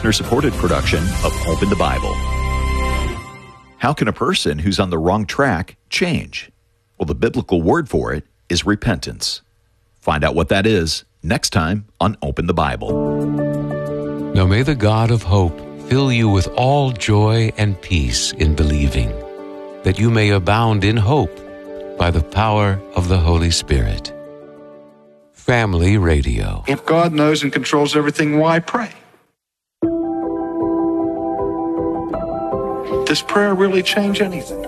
listener-supported production of Open the Bible. How can a person who's on the wrong track change? Well, the biblical word for it is repentance. Find out what that is next time on Open the Bible. Now may the God of hope fill you with all joy and peace in believing, that you may abound in hope by the power of the Holy Spirit. Family Radio. If God knows and controls everything, why pray? Does prayer really change anything?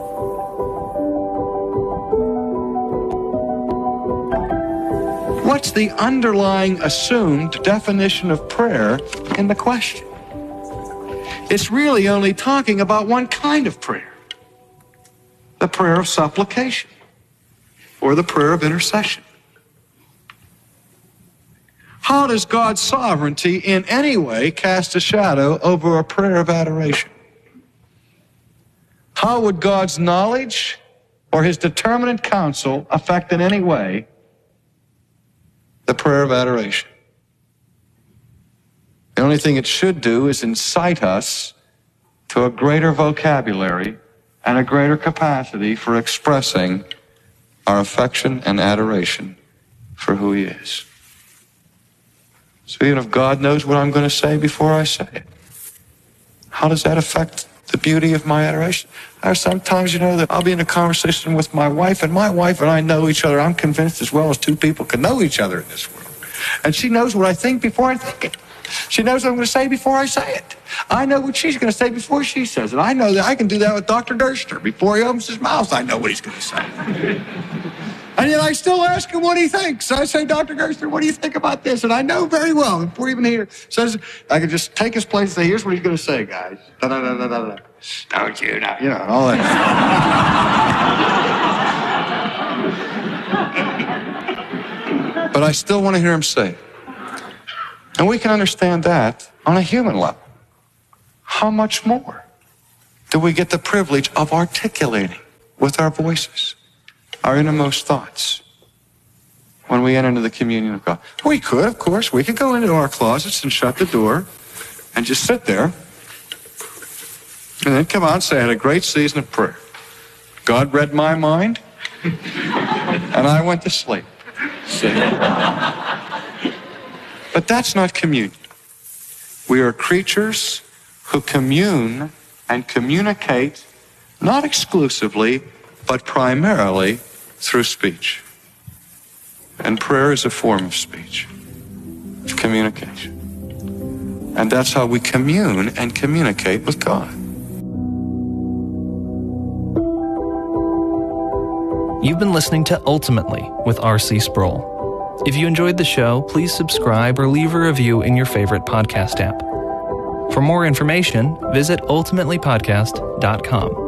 What's the underlying assumed definition of prayer in the question? It's really only talking about one kind of prayer. The prayer of supplication or the prayer of intercession. How does God's sovereignty in any way cast a shadow over a prayer of adoration? How would God's knowledge or his determinate counsel affect in any way the prayer of adoration? The only thing it should do is incite us to a greater vocabulary and a greater capacity for expressing our affection and adoration for who he is. So even if God knows what I'm going to say before I say it, how does that affect the beauty of my adoration? Sometimes, that I'll be in a conversation with my wife and I know each other. I'm convinced as well as two people can know each other in this world. And she knows what I think before I think it. She knows what I'm going to say before I say it. I know what she's going to say before she says it. I know that I can do that with Dr. Derster. Before he opens his mouth, I know what he's going to say. And yet I still ask him what he thinks. I say, Dr. Gerster, what do you think about this? And I know very well, before even he says, I can just take his place and say, here's what he's going to say, guys. Da-da-da-da-da-da. Don't you know? All that. But I still want to hear him say it. And we can understand that on a human level. How much more do we get the privilege of articulating with our voices our innermost thoughts when we enter into the communion of God? We could, of course. We could go into our closets and shut the door and just sit there and then come out and say, I had a great season of prayer. God read my mind and I went to sleep. See? But that's not communion. We are creatures who commune and communicate not exclusively, but primarily through speech. And prayer is a form of speech, of communication. And that's how we commune and communicate with God. You've been listening to Ultimately with R.C. Sproul. If you enjoyed the show, please subscribe or leave a review in your favorite podcast app. For more information, visit ultimatelypodcast.com.